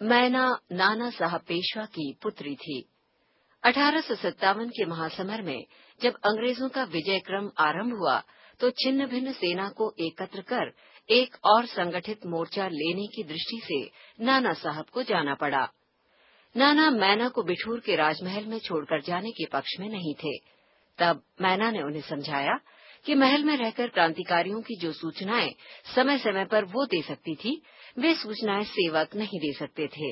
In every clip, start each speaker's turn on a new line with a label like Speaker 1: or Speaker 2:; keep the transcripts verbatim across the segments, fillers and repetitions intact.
Speaker 1: मैना नाना साहब पेशवा की पुत्री थी। अठारह सौ सत्तावन के महासमर में जब अंग्रेजों का विजय क्रम आरंभ हुआ तो छिन्न भिन्न सेना को एकत्र कर एक और संगठित मोर्चा लेने की दृष्टि से नाना साहब को जाना पड़ा। नाना मैना को बिठूर के राजमहल में छोड़कर जाने के पक्ष में नहीं थे। तब मैना ने उन्हें समझाया कि महल में रहकर क्रांतिकारियों की जो सूचनाएं समय समय पर वो दे सकती थी, वे सूचनाएं सेवक नहीं दे सकते थे।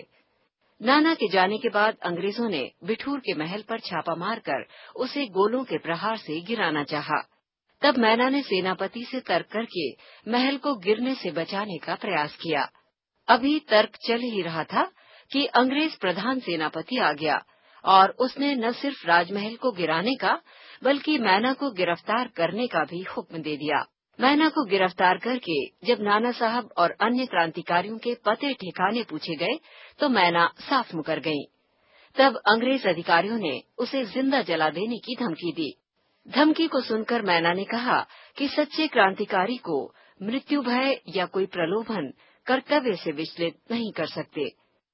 Speaker 1: नाना के जाने के बाद अंग्रेजों ने बिठूर के महल पर छापा मारकर उसे गोलों के प्रहार से गिराना चाहा। तब मैना ने सेनापति से तर्क करके महल को गिरने से बचाने का प्रयास किया। अभी तर्क चल ही रहा था कि अंग्रेज प्रधान सेनापति आ गया और उसने न सिर्फ राजमहल को गिराने का बल्कि मैना को गिरफ्तार करने का भी हुक्म दे दिया। मैना को गिरफ्तार करके जब नाना साहब और अन्य क्रांतिकारियों के पते ठिकाने पूछे गए तो मैना साफ मुकर गईं। तब अंग्रेज अधिकारियों ने उसे जिंदा जला देने की धमकी दी। धमकी को सुनकर मैना ने कहा कि सच्चे क्रांतिकारी को मृत्यु भय या कोई प्रलोभन कर्तव्य से विचलित नहीं कर सकते।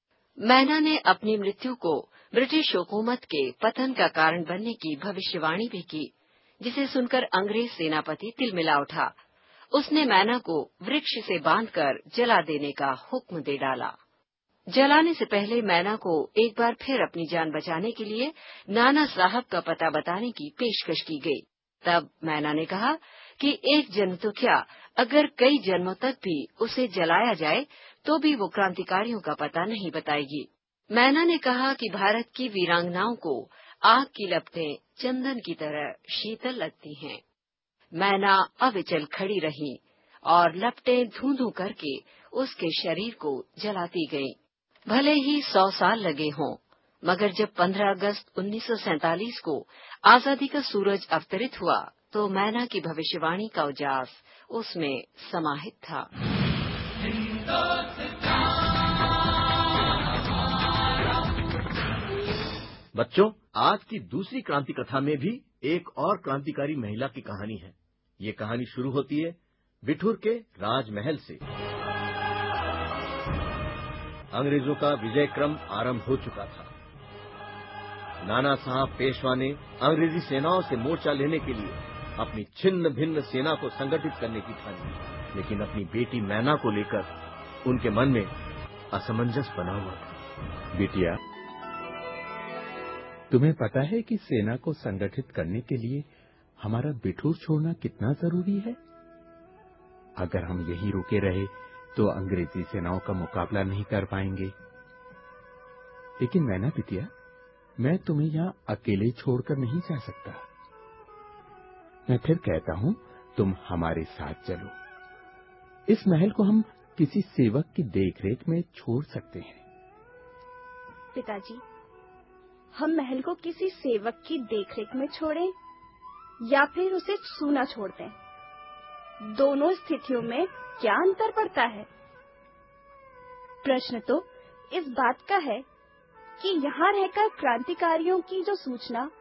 Speaker 1: मैना ने अपनी मृत्यु को ब्रिटिश हुकूमत के पतन का कारण बनने की भविष्यवाणी भी की, जिसे सुनकर अंग्रेज सेनापति तिलमिला उठा। उसने मैना को वृक्ष से बांधकर जला देने का हुक्म दे डाला। जलाने से पहले मैना को एक बार फिर अपनी जान बचाने के लिए नाना साहब का पता बताने की पेशकश की गई। तब मैना ने कहा कि एक जन्म तो क्या, अगर कई जन्मों तक भी उसे जलाया जाए तो भी वो क्रांतिकारियों का पता नहीं बताएगी। मैना ने कहा कि भारत की वीरांगनाओं को आग की लपटें चंदन की तरह शीतल लगती हैं। मैना अविचल खड़ी रही और लपटें धूं धूं करके उसके शरीर को जलाती गईं। भले ही सौ साल लगे हों, मगर जब पंद्रह अगस्त उन्नीस सौ सैंतालीस को आजादी का सूरज अवतरित हुआ तो मैना की भविष्यवाणी का उजास उसमें समाहित था।
Speaker 2: बच्चों, आज की दूसरी क्रांति कथा में भी एक और क्रांतिकारी महिला की कहानी है। ये कहानी शुरू होती है बिठूर के राजमहल से। अंग्रेजों का विजय क्रम आरंभ हो चुका था। नाना साहब पेशवा ने अंग्रेजी सेनाओं से मोर्चा लेने के लिए अपनी छिन्न भिन्न सेना को संगठित करने की ठानी, लेकिन अपनी बेटी मैना को लेकर उनके मन में असमंजस बना हुआ था।
Speaker 3: बिटिया, तुम्हें पता है कि सेना को संगठित करने के लिए हमारा बिठूर छोड़ना कितना जरूरी है? अगर हम यहीं रुके रहे तो अंग्रेजी सेनाओं का मुकाबला नहीं कर पाएंगे। लेकिन मैना बिटिया, मैं तुम्हें यहाँ अकेले छोड़कर नहीं जा सकता। मैं फिर कहता हूँ, तुम हमारे साथ चलो। इस महल को हम किसी सेवक की देखरेख में छोड़ सकते हैं।
Speaker 4: पिताजी, हम महल को किसी सेवक की देखरेख में छोड़ें या फिर उसे सूना छोड़ दें? दोनों स्थितियों में क्या अंतर पड़ता है? प्रश्न तो इस बात का है कि यहाँ रहकर क्रांतिकारियों की जो सूचना